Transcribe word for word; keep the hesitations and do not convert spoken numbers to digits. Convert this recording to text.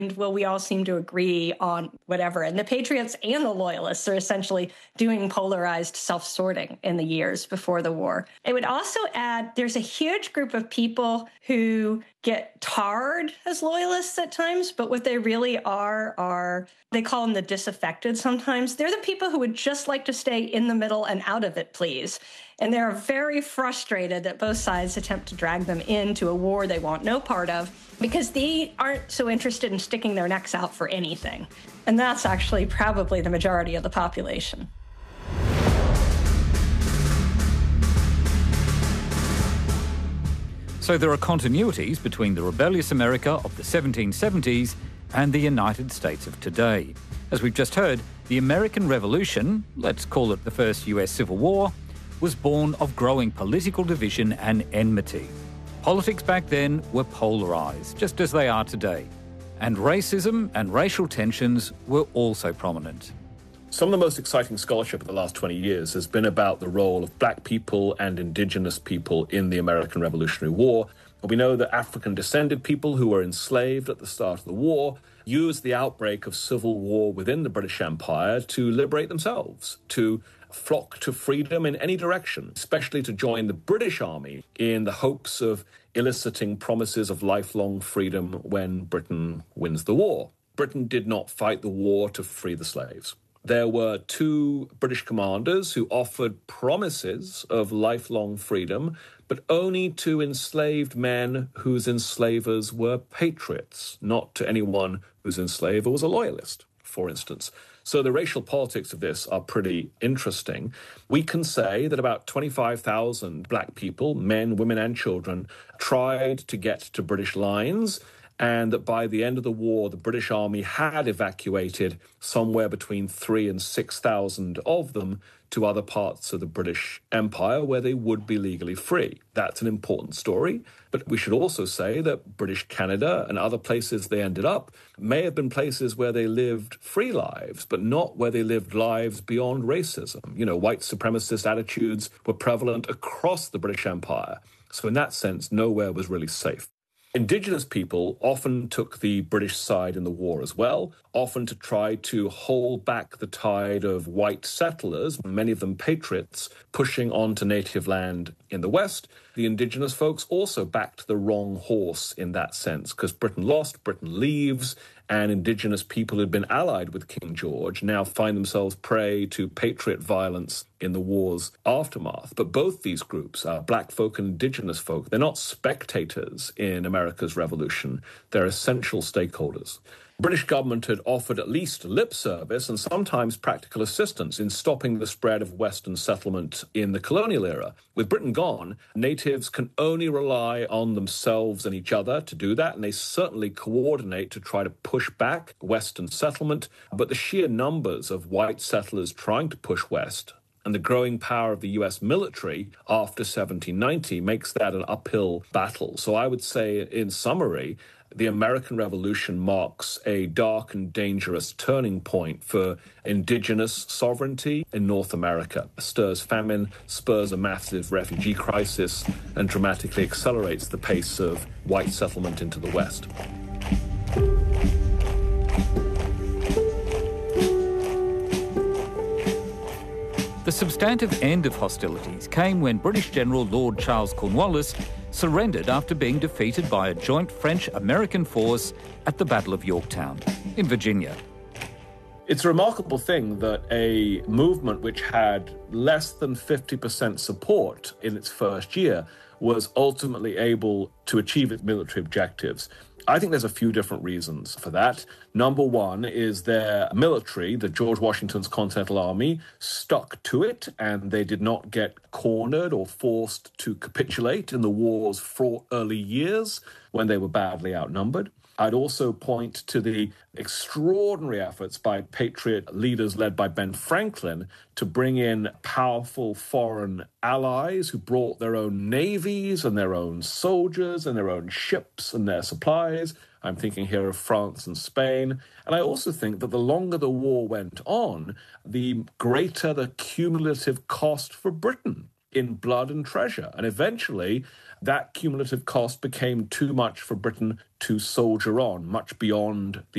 Well, we all seem to agree on whatever. And the patriots and the loyalists are essentially doing polarized self-sorting in the years before the war. I would also add there's a huge group of people who get tarred as loyalists at times, but what they really are are, they call them the disaffected sometimes. They're the people who would just like to stay in the middle and out of it, please. And they're very frustrated that both sides attempt to drag them into a war they want no part of because they aren't so interested in sticking their necks out for anything. And that's actually probably the majority of the population. So there are continuities between the rebellious America of the seventeen seventies and the United States of today. As we've just heard, the American Revolution, let's call it the first U S Civil War, was born of growing political division and enmity. Politics back then were polarised, just as they are today. And racism and racial tensions were also prominent. Some of the most exciting scholarship of the last twenty years has been about the role of black people and indigenous people in the American Revolutionary War. We know that African-descended people who were enslaved at the start of the war used the outbreak of civil war within the British Empire to liberate themselves, to flock to freedom in any direction, especially to join the British Army in the hopes of eliciting promises of lifelong freedom when Britain wins the war. Britain did not fight the war to free the slaves. There were two British commanders who offered promises of lifelong freedom, but only to enslaved men whose enslavers were patriots, not to anyone whose enslaver was a loyalist, for instance. So the racial politics of this are pretty interesting. We can say that about twenty-five thousand black people, men, women, and children, tried to get to British lines, and that by the end of the war, the British Army had evacuated somewhere between three and six thousand of them to other parts of the British Empire where they would be legally free. That's an important story. But we should also say that British Canada and other places they ended up may have been places where they lived free lives, but not where they lived lives beyond racism. You know, white supremacist attitudes were prevalent across the British Empire. So in that sense, nowhere was really safe. Indigenous people often took the British side in the war as well, often to try to hold back the tide of white settlers, many of them patriots, pushing onto native land in the West. The indigenous folks also backed the wrong horse in that sense, because Britain lost, Britain leaves, and indigenous people who'd been allied with King George now find themselves prey to patriot violence in the war's aftermath. But both these groups, uh, black folk and indigenous folk, they're not spectators in America's revolution. They're essential stakeholders. The British government had offered at least lip service and sometimes practical assistance in stopping the spread of Western settlement in the colonial era. With Britain gone, natives can only rely on themselves and each other to do that, and they certainly coordinate to try to push back Western settlement. But the sheer numbers of white settlers trying to push west and the growing power of the U S military after seventeen ninety makes that an uphill battle. So I would say, in summary, the American Revolution marks a dark and dangerous turning point for indigenous sovereignty in North America. It stirs famine, spurs a massive refugee crisis, and dramatically accelerates the pace of white settlement into the West. The substantive end of hostilities came when British General Lord Charles Cornwallis surrendered after being defeated by a joint French-American force at the Battle of Yorktown in Virginia. It's a remarkable thing that a movement which had less than fifty percent support in its first year was ultimately able to achieve its military objectives. I think there's a few different reasons for that. Number one is their military, the George Washington's Continental Army, stuck to it, and they did not get cornered or forced to capitulate in the war's fraught early years when they were badly outnumbered. I'd also point to the extraordinary efforts by patriot leaders led by Ben Franklin to bring in powerful foreign allies who brought their own navies and their own soldiers and their own ships and their supplies. I'm thinking here of France and Spain. And I also think that the longer the war went on, the greater the cumulative cost for Britain. in blood and treasure. And eventually, that cumulative cost became too much for Britain to soldier on, much beyond the